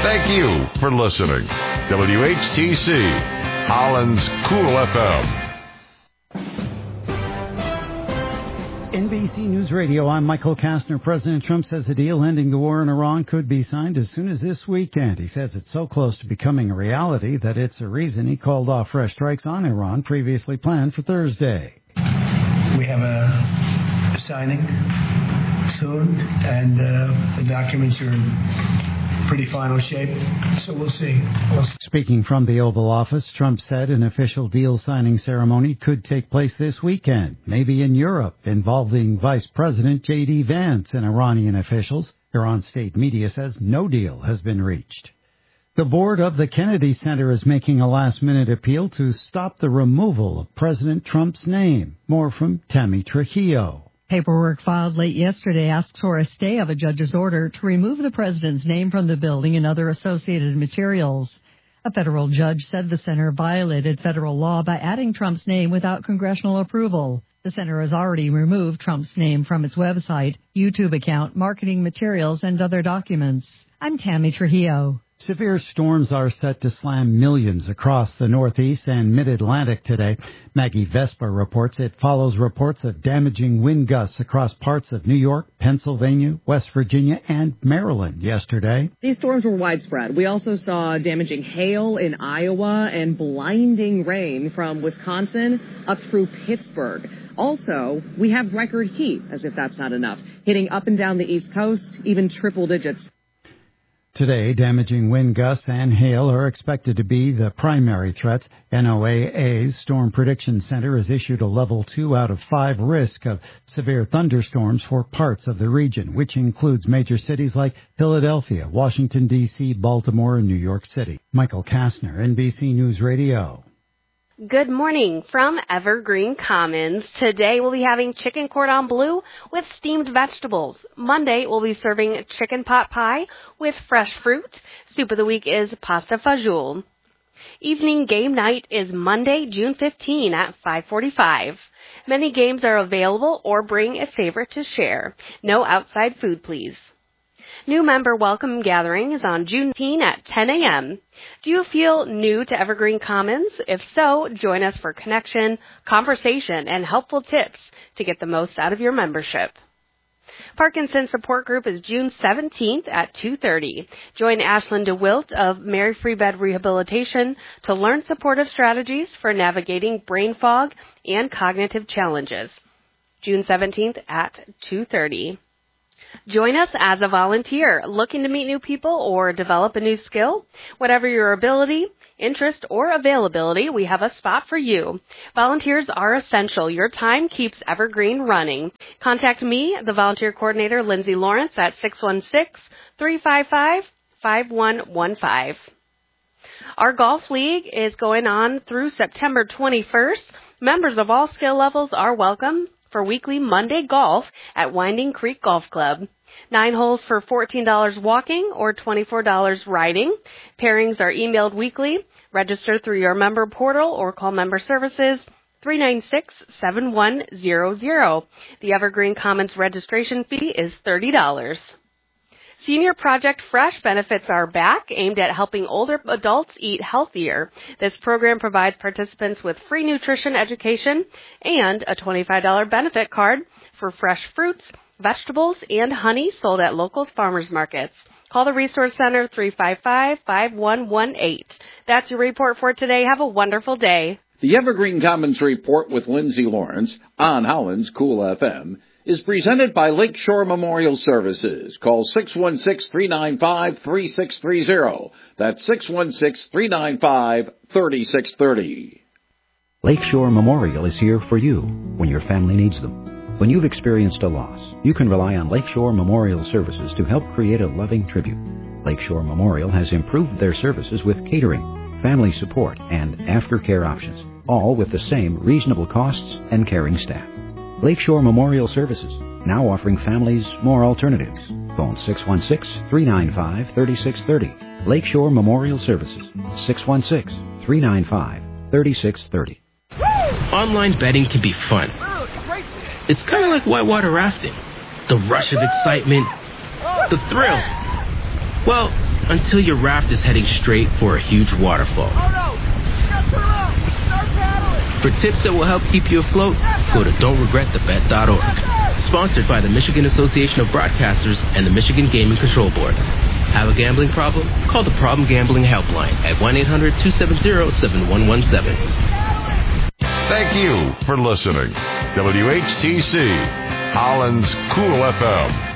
Thank you for listening. WHTC, Holland's Cool FM. NBC News Radio, I'm Michael Kastner. President Trump says a deal ending the war in Iran could be signed as soon as this weekend. He says it's so close to becoming a reality that it's a reason he called off fresh strikes on Iran previously planned for Thursday. We have a signing soon, and the documents are in pretty final shape, so we'll see. Speaking from the Oval Office, Trump said an official deal signing ceremony could take place this weekend, maybe in Europe, involving Vice President J.D. Vance and Iranian officials. Iran state media says no deal has been reached. The board of the Kennedy Center is making a last-minute appeal to stop the removal of President Trump's name. More from Tammy Trujillo. Paperwork filed late yesterday asks for a stay of a judge's order to remove the president's name from the building and other associated materials. A federal judge said the center violated federal law by adding Trump's name without congressional approval. The center has already removed Trump's name from its website, YouTube account, marketing materials, and other documents. I'm Tammy Trujillo. Severe storms are set to slam millions across the Northeast and Mid-Atlantic today. Maggie Vespa reports it follows reports of damaging wind gusts across parts of New York, Pennsylvania, West Virginia, and Maryland yesterday. These storms were widespread. We also saw damaging hail in Iowa and blinding rain from Wisconsin up through Pittsburgh. Also, we have record heat, as if that's not enough, hitting up and down the East Coast, even triple digits. Today, damaging wind gusts and hail are expected to be the primary threats. NOAA's Storm Prediction Center has issued a level 2 out of 5 risk of severe thunderstorms for parts of the region, which includes major cities like Philadelphia, Washington, D.C., Baltimore, and New York City. Michael Kastner, NBC News Radio. Good morning from Evergreen Commons. Today we'll be having chicken cordon bleu with steamed vegetables. Monday we'll be serving chicken pot pie with fresh fruit. Soup of the week is pasta fajoule. Evening game night is Monday, June 15 at 5:45. Many games are available or bring a favorite to share. No outside food, please. New member welcome gathering is on June 18 at 10 a.m. Do you feel new to Evergreen Commons? If so, join us for connection, conversation, and helpful tips to get the most out of your membership. Parkinson's Support Group is June 17th at 2:30. Join Ashlyn DeWilt of Mary Free Bed Rehabilitation to learn supportive strategies for navigating brain fog and cognitive challenges. June 17th at 2:30. Join us as a volunteer looking to meet new people or develop a new skill. Whatever your ability, interest, or availability, we have a spot for you. Volunteers are essential. Your time keeps Evergreen running. Contact me, the volunteer coordinator, Lindsay Lawrence, at 616-355-5115. Our golf league is going on through September 21st. Members of all skill levels are welcome for weekly Monday golf at Winding Creek Golf Club. 9 holes for $14 walking or $24 riding. Pairings are emailed weekly. Register through your member portal or call member services 396-7100. The Evergreen Commons registration fee is $30. Senior Project Fresh benefits are back, aimed at helping older adults eat healthier. This program provides participants with free nutrition education and a $25 benefit card for fresh fruits, vegetables, and honey sold at local farmers markets. Call the Resource Center 355-5118. That's your report for today. Have a wonderful day. The Evergreen Commons Report with Lindsay Lawrence on Holland's Cool FM is presented by Lakeshore Memorial Services. Call 616-395-3630. That's 616-395-3630. Lakeshore Memorial is here for you when your family needs them. When you've experienced a loss, you can rely on Lakeshore Memorial Services to help create a loving tribute. Lakeshore Memorial has improved their services with catering, family support, and aftercare options, all with the same reasonable costs and caring staff. Lakeshore Memorial Services, now offering families more alternatives. Phone 616-395-3630. Lakeshore Memorial Services, 616-395-3630. Online betting can be fun. It's kind of like whitewater rafting. The rush of excitement, the thrill. Well, until your raft is heading straight for a huge waterfall. Oh no! You gotta turn around! Start paddling! For tips that will help keep you afloat, go to don'tregretthebet.org. Sponsored by the Michigan Association of Broadcasters and the Michigan Gaming Control Board. Have a gambling problem? Call the Problem Gambling Helpline at 1-800-270-7117. Thank you for listening. WHTC, Holland's Cool FM.